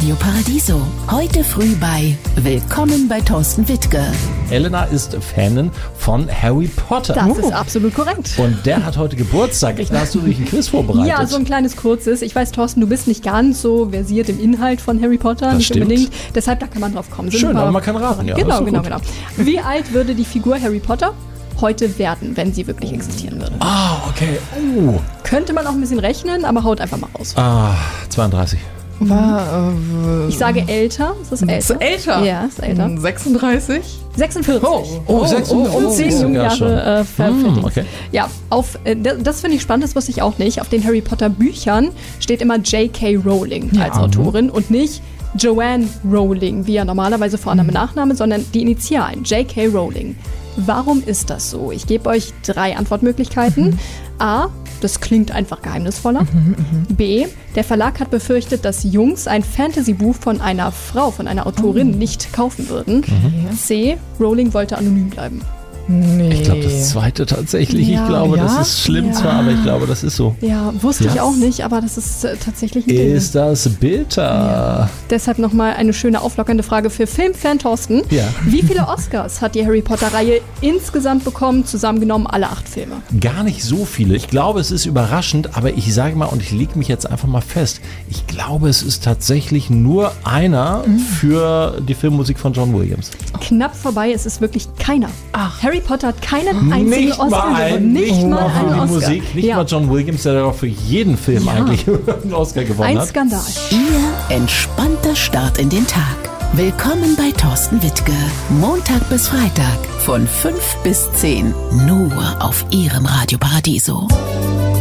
Radio Paradiso. Heute früh bei Willkommen bei Thorsten Wittke. Elena ist Fanin von Harry Potter. Das ist absolut korrekt. Und der hat heute Geburtstag. Da hast du dich ein Quiz vorbereitet. Ja, so ein kleines kurzes. Ich weiß, Thorsten, du bist nicht ganz so versiert im Inhalt von Harry Potter. Das nicht stimmt. unbedingt. Deshalb, da kann man drauf kommen. Schön, aber man kann raten. Ja, genau. Wie alt würde die Figur Harry Potter heute werden, wenn sie wirklich existieren würde? Ah, okay. Könnte man auch ein bisschen rechnen, aber haut einfach mal raus. 32. Ich sage älter. Ist das älter? Ist älter? Ja, ist älter. 36? 46. Oh, 46. Um 10 Jahre verdient. Okay. Ja, das finde ich spannend, das wusste ich auch nicht. Auf den Harry Potter Büchern steht immer J.K. Rowling als Autorin und nicht Joanne Rowling, wie ja normalerweise Vorname und Nachname, sondern die Initialen, J.K. Rowling. Warum ist das so? Ich gebe euch 3 Antwortmöglichkeiten. A, das klingt einfach geheimnisvoller. B, der Verlag hat befürchtet, dass Jungs ein Fantasy-Buch von einer Frau, von einer Autorin nicht kaufen würden. C, Rowling wollte anonym bleiben. Nee. Ich glaube, das zweite tatsächlich. Ja. Ich glaube, das Ja? ist schlimm zwar, aber ich glaube, das ist so. Ja, wusste ich Ja. auch nicht, aber das ist tatsächlich ein Ding. Ist das bitter? Deshalb nochmal eine schöne auflockernde Frage für Filmfan Thorsten. Ja. Wie viele Oscars hat die Harry Potter-Reihe insgesamt bekommen, zusammengenommen alle 8 Filme? Gar nicht so viele. Ich glaube, es ist überraschend, aber ich sage mal, und ich lege mich jetzt einfach mal fest, ich glaube, es ist tatsächlich nur einer für die Filmmusik von John Williams. Knapp vorbei, es ist wirklich keiner. Harry Potter hat keinen einzigen Nicht Oscar mal gewonnen. Nicht mal für einen die Oscar. Musik, nicht Ja. mal John Williams, der doch für jeden Film eigentlich einen Oscar gewonnen Ein hat. Skandal. Ihr entspannter Start in den Tag. Willkommen bei Thorsten Wittke. Montag bis Freitag von 5 bis 10. Nur auf Ihrem Radio Paradiso.